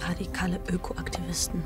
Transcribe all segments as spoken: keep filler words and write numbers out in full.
radikale Ökoaktivisten.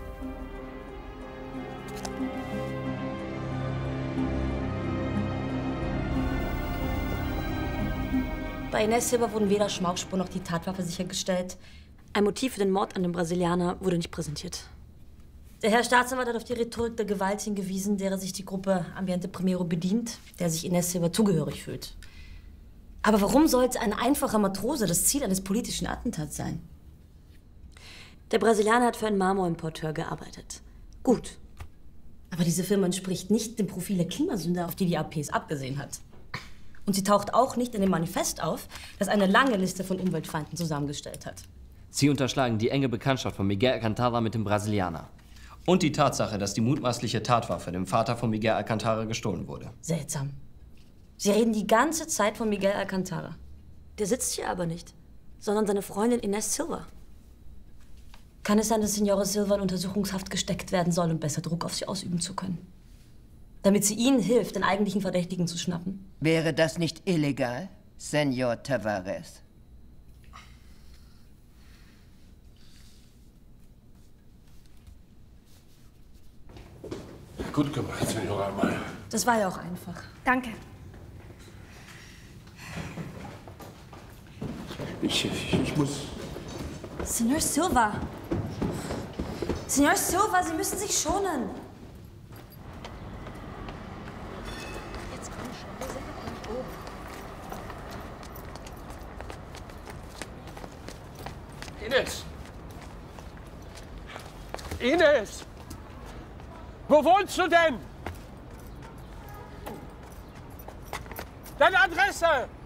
Bei Inés Silva wurden weder Schmauchspur noch die Tatwaffe sichergestellt. Ein Motiv für den Mord an dem Brasilianer wurde nicht präsentiert. Der Herr Staatsanwalt hat auf die Rhetorik der Gewalt hingewiesen, derer sich die Gruppe Ambiente Primero bedient, der sich Inés Silva zugehörig fühlt. Aber warum sollte ein einfacher Matrose das Ziel eines politischen Attentats sein? Der Brasilianer hat für einen Marmorimporteur gearbeitet. Gut. Aber diese Firma entspricht nicht dem Profil der Klimasünder, auf die die A P es abgesehen hat. Und sie taucht auch nicht in dem Manifest auf, das eine lange Liste von Umweltfeinden zusammengestellt hat. Sie unterschlagen die enge Bekanntschaft von Miguel Alcantara mit dem Brasilianer. Und die Tatsache, dass die mutmaßliche Tatwaffe dem Vater von Miguel Alcantara gestohlen wurde. Seltsam. Sie reden die ganze Zeit von Miguel Alcantara. Der sitzt hier aber nicht, sondern seine Freundin Inés Silva. Kann es sein, dass Signora Silva in Untersuchungshaft gesteckt werden soll, um besser Druck auf sie ausüben zu können? Damit sie ihnen hilft, den eigentlichen Verdächtigen zu schnappen? Wäre das nicht illegal, Senor Tavares? Gut gemacht, Senora Amaya. Das war ja auch einfach. Danke. Ich, ich, ich muss... Senor Silva! Senor Silva, Sie müssen sich schonen! Jetzt komm schon, wir sind doch nicht oben. Inés! Inés! Wo wohnst du denn? Deine Adresse!